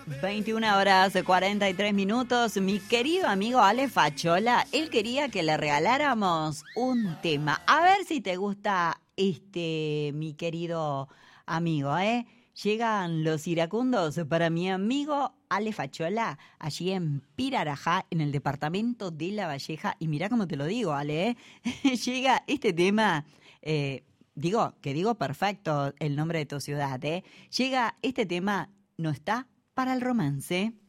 21 horas 43 minutos. Mi querido amigo Ale Facciola, él quería que le regaláramos un tema. A ver si te gusta mi querido amigo, ¿eh? Llegan los iracundos para mi amigo Ale Facciola, allí en Pirarajá, en el departamento de La Valleja. Y mirá cómo te lo digo, Ale, ¿eh? Llega este tema, digo perfecto el nombre de tu ciudad, ¿eh? Llega este tema, no está para el romance.